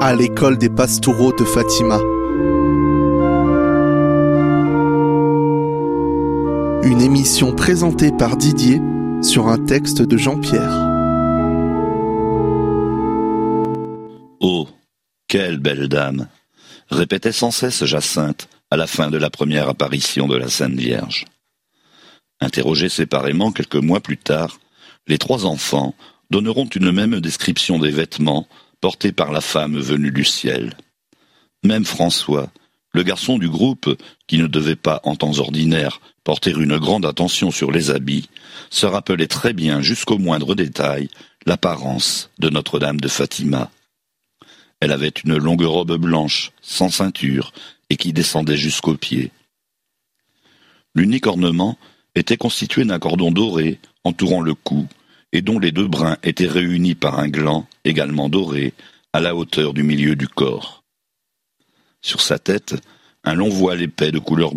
à l'école des Pastoureaux de Fatima. Une émission présentée par Didier sur un texte de Jean-Pierre. Oh, quelle belle dame! Répétait sans cesse Jacinthe à la fin de la première apparition de la Sainte Vierge. Interrogés séparément quelques mois plus tard, les trois enfants donneront une même description des vêtements portés par la femme venue du ciel. Même François, le garçon du groupe, qui ne devait pas, en temps ordinaire, porter une grande attention sur les habits, se rappelait très bien jusqu'au moindre détail l'apparence de Notre-Dame de Fatima. Elle avait une longue robe blanche, sans ceinture, et qui descendait jusqu'aux pieds. L'unique ornement était constitué d'un cordon doré entourant le cou, et dont les deux brins étaient réunis par un gland, également doré, à la hauteur du milieu du corps. Sur sa tête, un long voile épais de couleur